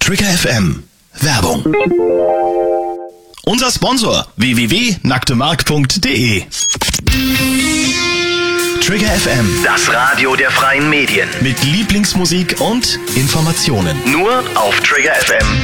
Trigger FM. Werbung. Unser Sponsor www.nacktemark.de. Trigger FM. Das Radio der freien Medien. Mit Lieblingsmusik und Informationen. Nur auf Trigger FM.